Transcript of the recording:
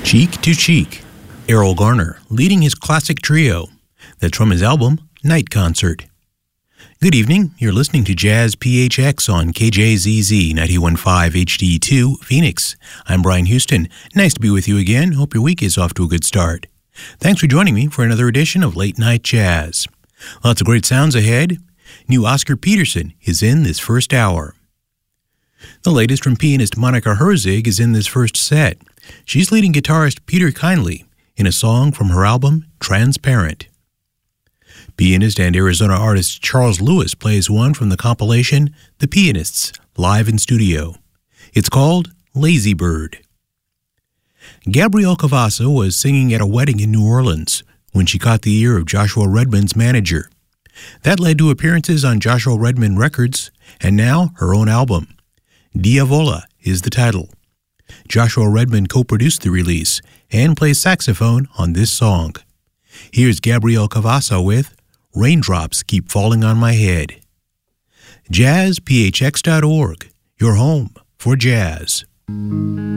Cheek to Cheek, Errol Garner leading his classic trio. That's from his album, Night Concert. Good evening, you're listening to Jazz PHX on KJZZ 91.5 HD2, Phoenix. I'm Brian Houston. Nice to be with you again. Hope your week is off to a good start. Thanks for joining me for another edition of Late Night Jazz. Lots of great sounds ahead. New Oscar Peterson is in this first hour. The latest from pianist Monica Herzig is in this first set. She's leading guitarist Peter Kindly in a song from her album, Transparent. Pianist and Arizona artist Charles Lewis plays one from the compilation, The Pianists, Live in Studio. It's called Lazy Bird. Gabrielle Cavassa was singing at a wedding in New Orleans when she caught the ear of Joshua Redman's manager. That led to appearances on Joshua Redman Records, and now her own album. Diavola is the title. Joshua Redman co-produced the release and plays saxophone on this song. Here's Gabrielle Cavassa with Raindrops Keep Falling on My Head. JazzPHX.org, your home for jazz.